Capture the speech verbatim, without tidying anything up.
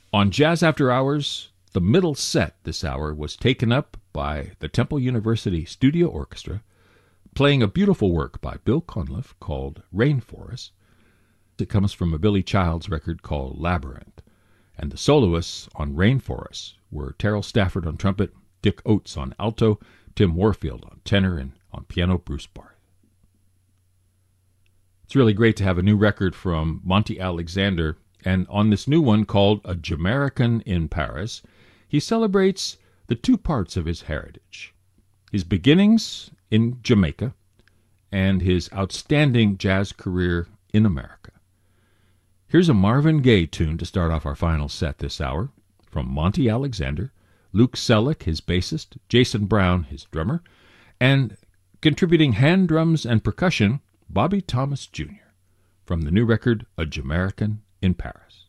On Jazz After Hours, the middle set this hour was taken up by the Temple University Studio Orchestra, playing a beautiful work by Bill Conliffe called Rainforest. It comes from a Billy Childs record called Labyrinth, and the soloists on Rainforest were Terrell Stafford on trumpet, Dick Oates on alto, Tim Warfield on tenor, and on piano, Bruce Barth. It's really great to have a new record from Monty Alexander, and on this new one called A Jamaican in Paris, he celebrates the two parts of his heritage: his beginnings in Jamaica and his outstanding jazz career in America. Here's a Marvin Gaye tune to start off our final set this hour from Monty Alexander, Luke Selleck, his bassist, Jason Brown, his drummer, and contributing hand drums and percussion, Bobby Thomas Junior, from the new record A Jamaican in Paris.